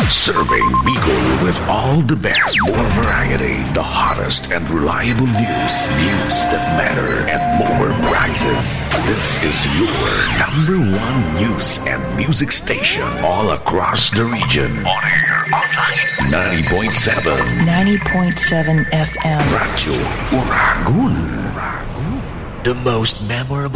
Serving Bicol with all the best, more variety, the hottest and reliable news that matter, and more prizes. This is your number one news and music station all across the region. On air, online, 90.7. 90.7 FM. Radyo Uragun. The most memorable